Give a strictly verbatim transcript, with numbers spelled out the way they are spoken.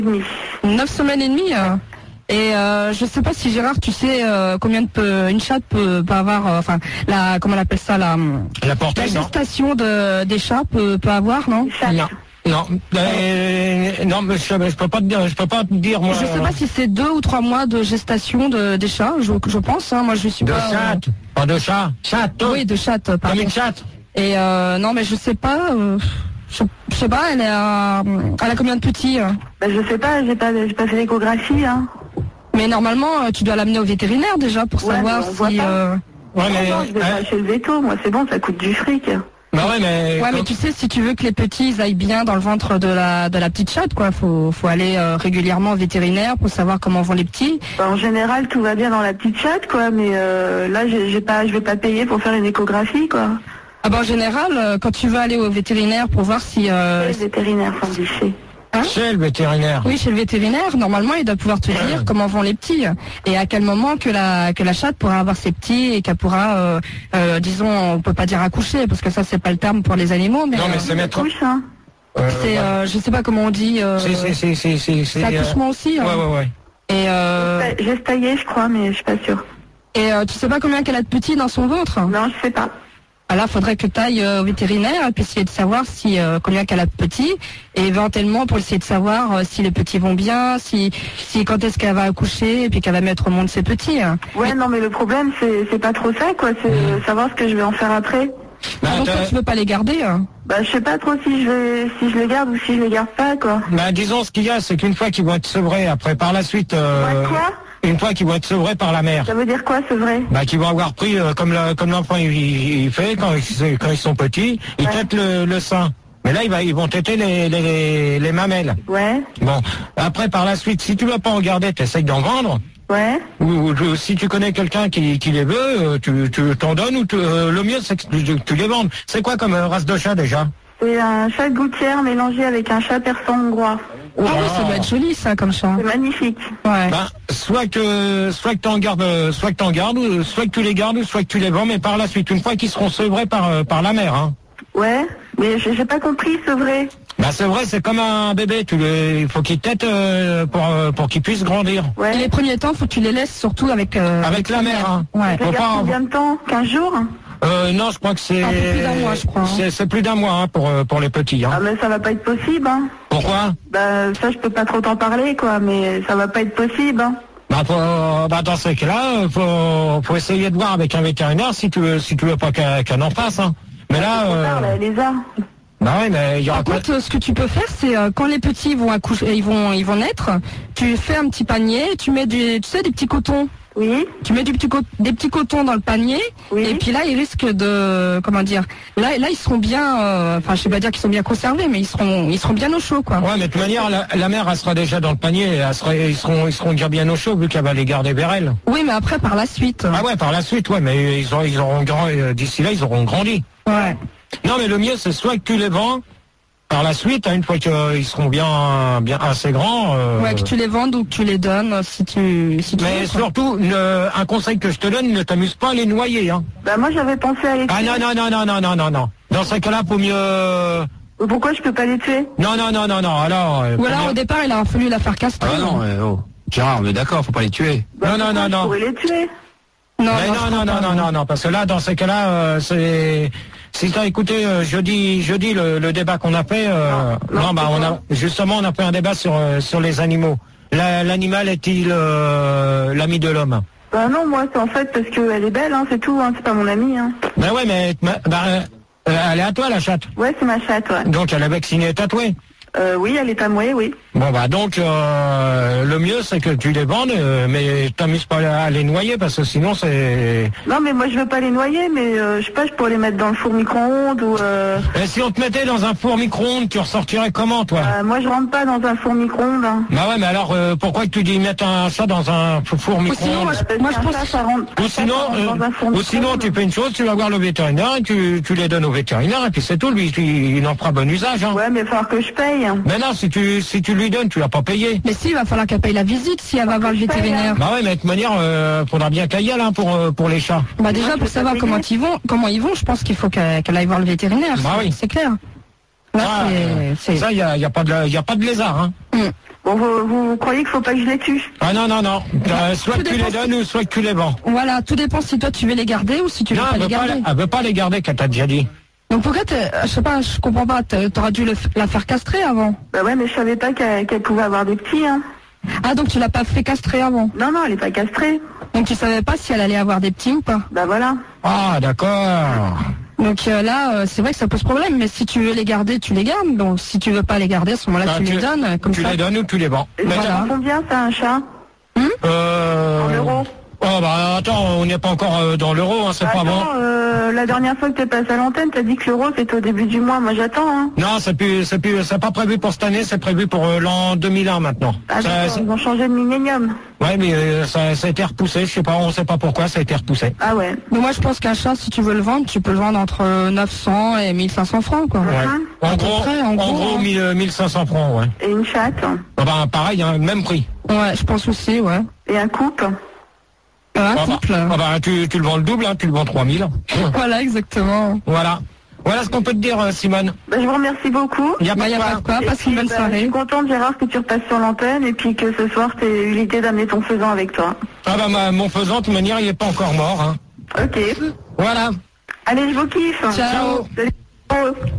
Neuf semaines et demie. euh. Et euh, je sais pas si Gérard, tu sais euh, combien de peu, une chatte peut, peut avoir, euh, enfin, la, comment on appelle ça, la, la portée, la gestation de, des chats peut, peut avoir, non? Non. Non, euh, non, mais je, je peux pas te dire, je peux pas te dire moi. Je sais pas si c'est deux ou trois mois de gestation de, des chats, je, je pense. Hein, moi, je suis de pas. chatte, euh... pas de chat, chatte. Oui, de chatte. Comme une chatte. Et euh, non, mais je sais pas. Euh, je, je sais pas. Elle est à, elle a combien de petits? Bah, je sais pas. J'ai pas, j'ai pas fait l'échographie. Hein. Mais normalement, tu dois l'amener au vétérinaire déjà pour ouais, savoir si. Euh... Ouais, mais non, je vais hein? pas chez le véto. Moi, c'est bon, ça coûte du fric. Bah ouais, mais. Ouais, mais tu sais, si tu veux que les petits ils aillent bien dans le ventre de la de la petite chatte, quoi, faut faut aller euh, régulièrement au vétérinaire pour savoir comment vont les petits. Bah, en général, tout va bien dans la petite chatte, quoi. Mais euh, là, j'ai pas, je vais pas payer pour faire une échographie, quoi. Ah bah en général, euh, quand tu veux aller au vétérinaire pour voir si. Euh, le vétérinaire, sans guichet. Hein? Chez le vétérinaire. Oui, chez le vétérinaire, normalement, il doit pouvoir te dire comment vont les petits et à quel moment que la que la chatte pourra avoir ses petits et qu'elle pourra, euh, euh, disons, on peut pas dire accoucher parce que ça c'est pas le terme pour les animaux, mais non, mais euh, c'est mettre. Hein. Euh, c'est, euh, je sais pas comment on dit. Euh, c'est c'est c'est c'est c'est. C'est accouchement euh... aussi. Ouais hein. ouais ouais. Et euh... j'ai taillé, je crois, mais je suis pas sûre. Et euh, tu sais pas combien qu'elle a de petits dans son ventre? Non, je sais pas. Alors, faudrait que tu ailles euh, au vétérinaire et puis essayer de savoir si euh, combien qu'elle a de petits et éventuellement pour essayer de savoir euh, si les petits vont bien, si si quand est-ce qu'elle va accoucher et puis qu'elle va mettre au monde ses petits. Hein. Ouais, mais... non, mais le problème c'est c'est pas trop ça, quoi. C'est mmh. savoir ce que je vais en faire après. Bah, donc toi, tu veux pas les garder hein? Bah, je sais pas trop si je vais si je les garde ou si je les garde pas, quoi. Bah, disons ce qu'il y a, c'est qu'une fois qu'ils vont être sevrés, après par la suite. Euh... Ouais, quoi? Une fois qu'ils vont être sevrés par la mère. Ça veut dire quoi, c'est vrai? Bah, qu'ils vont avoir pris, euh, comme la, comme l'enfant il, il fait quand ils, quand ils sont petits, ils ouais. têtent le, le sein. Mais là, ils, va, ils vont têter les, les, les mamelles. Ouais. Bon, après, par la suite, si tu vas pas en garder, tu essayes d'en vendre. Ouais. Ou, ou, ou si tu connais quelqu'un qui, qui les veut, tu, tu t'en donnes ou tu, euh, le mieux, c'est que tu, tu les vendes. C'est quoi comme euh, race de chat déjà? C'est un chat de gouttière mélangé avec un chat persan hongrois. Ah oui, ça doit être joli ça comme ça. C'est magnifique. Ouais. Bah, soit que soit que t'en gardes, soit que t'en gardes, soit que tu les gardes, soit que tu les vends, mais par la suite, une fois qu'ils seront sevrés par par la mère. Hein. Ouais, mais j'ai pas compris, c'est vrai. Bah c'est vrai, c'est comme un bébé. Tu les, il faut qu'il tète euh, pour pour qu'il puisse grandir. Ouais. Et les premiers temps, faut que tu les laisses surtout avec euh, avec, avec la mère. Hein. Ouais. Tu les gardes combien de temps? quinze jours? Euh, non, je crois que c'est. Un peu plus d'un mois, je crois. Hein. C'est plus d'un mois hein, pour pour les petits. Hein. Ah mais ça va pas être possible. Hein. Pourquoi? Bah ça je peux pas trop t'en parler quoi, mais ça va pas être possible. Hein. Bah, faut, bah dans ces cas-là, faut faut essayer de voir avec un vétérinaire si tu veux si tu veux pas qu'elle qu'elle en fasse. Hein. Mais bah, là. Euh... Tard, là, elle les a. Bah oui, mais il y aura Par contre, ce que tu peux faire, c'est euh, quand les petits vont accoucher, ils vont ils vont naître, tu fais un petit panier, tu mets du tu sais des petits cotons. Oui. Tu mets du petit des petits cotons dans le panier oui. et puis là ils risquent de comment dire là là ils seront bien euh, enfin je sais pas dire qu'ils sont bien conservés mais ils seront ils seront bien au chaud quoi. Ouais mais de toute manière la, la mère elle sera déjà dans le panier, elle sera, ils seront ils seront déjà bien au chaud vu qu'elle va les garder vers elle. Oui mais après par la suite. Ah ouais par la suite ouais mais ils auront ils auront grand d'ici là ils auront grandi. Ouais. Non mais le mieux c'est soit que tu les vends par la suite, une fois qu'ils seront bien, bien assez grands. Euh... Ouais, que tu les vendes ou que tu les donnes, si tu, si tu Mais veux, surtout, ne, un conseil que je te donne, ne t'amuse pas à les noyer, hein. Bah moi j'avais pensé à les tuer. Ah non non non non non non non non. Dans ce cas-là, faut mieux. Pourquoi je peux pas les tuer? Non non non non non. Alors. Ou alors mieux... au départ, il a fallu la faire castrer. Ah non, euh, oh. Gérard, mais d'accord, faut pas les tuer. Bah, non non non non. Je pourrais les tuer. Non mais non non non, non non non non parce que là, dans ces cas-là, euh, c'est. Si tu as écouté euh, jeudi, jeudi le, le débat qu'on a fait, euh, non, non, non bah on a justement on a fait un débat sur euh, sur les animaux. L'animal est-il euh, l'ami de l'homme? Bah non, moi c'est en fait parce qu'elle est belle, hein, c'est tout, hein, c'est pas mon amie. Hein. Bah ouais, mais bah, euh, elle est à toi la chatte. Ouais, c'est ma chatte, ouais. Donc elle est vaccinée et tatouée. Euh, oui, elle est à moi, oui. Bon bah donc euh, le mieux c'est que tu les vendes, euh, mais t'amuses pas à les noyer parce que sinon c'est. Non mais moi je veux pas les noyer, mais euh, je sais pas, je pourrais les mettre dans le four micro-ondes ou. Euh... Et si on te mettait dans un four micro-ondes, tu ressortirais comment toi? euh, Moi je rentre pas dans un four micro-ondes. Hein. Bah ouais, mais alors euh, pourquoi que tu dis mettre un chat dans un four micro-ondes? Sinon, moi je, moi, je pense ça, ça rentre, ou sinon, euh, ou sinon tu fais une chose, tu vas voir le vétérinaire et tu, tu les donnes au vétérinaire et puis c'est tout, lui il, il en fera bon usage. Hein. Ouais, mais il va falloir que je paye. Hein. Mais non, si tu si tu lui donnes, tu l'as pas payé. Mais si, il va falloir qu'elle paye la visite si elle va voir le vétérinaire. Bah ouais, mais de toute manière, euh, faudra bien qu'elle y aille hein, pour euh, pour les chats. Bah déjà pour savoir comment ils vont, comment ils vont, je pense qu'il faut qu'elle qu'elle aille voir le vétérinaire. Bah oui, c'est clair. Là, ah, c'est, ça, il y a, y a pas de y a pas de lézard. Hein. Mm. Bon, vous, vous, vous croyez qu'il faut pas que je les tue? Ah non, non, non. Euh, soit Tout que tu dépend les donnes ou soit que tu les vends. Voilà, tout dépend si toi tu veux les garder ou si tu veux Non, pas elle les veut pas, garder. elle veut pas les garder, qu'elle t'a déjà dit. Donc pourquoi t'es- je sais pas, je comprends pas, t'as- t'aurais dû le f- la faire castrer avant. Bah ouais, mais je savais pas qu'elle qu'elle pouvait avoir des petits, hein. Ah donc tu l'as pas fait castrer avant. Non, non, elle est pas castrée. Donc tu savais pas si elle allait avoir des petits ou pas. Bah voilà. Ah, d'accord. Donc euh, là, euh, c'est vrai que ça pose problème, mais si tu veux les garder, tu les gardes. Donc si tu veux pas les garder, à ce moment-là, Ah, tu, les donnes, euh, comme tu ça. les donnes ou tu les vends. Et Mais ça Voilà. coûte combien, ça, un chat? Euh... En euros? Oh bah attends, on n'est pas encore euh, dans l'euro, hein, c'est pas bon. Attends, euh, la dernière fois que t'es passé à l'antenne, t'as dit que l'euro c'était au début du mois. Moi j'attends, hein. Non, c'est plus, c'est plus, c'est pas prévu pour cette année, c'est prévu pour euh, l'an deux mille un maintenant. Ah, Ça- d'accord, c'est- ils ont changé de millénium. ouais, mais euh, ça, ça a été repoussé, je sais pas, on sait pas pourquoi, ça a été repoussé. Ah ouais. Mais moi, je pense qu'un chat, si tu veux le vendre, tu peux le vendre entre neuf cents et mille cinq cents francs, quoi. Ouais. Mhm. En À peu gros, près, en en gros, gros, hein. mille, mille cinq cents francs, ouais. Et une chatte. Enfin, pareil, hein, même prix. Ouais, je pense aussi, ouais. Et un couple. Euh, un Ah bah, couple. ah bah, tu, tu le vends le double, hein, tu le vends trois mille. Voilà, exactement. Voilà. Voilà ce qu'on peut te dire, euh, Simone. Bah, je vous remercie beaucoup. Il y a Bah, pas y a de pas quoi. de quoi, Et passe puis, une bonne bah, Je soirée. suis contente, Gérard, que tu repasses sur l'antenne et puis que ce soir t'aies eu l'idée d'amener ton faisan avec toi. Ah bah, ma- mon faisant, de toute manière, il est pas encore mort, hein. Ok. Voilà. Allez, je vous kiffe. Ciao. Salut.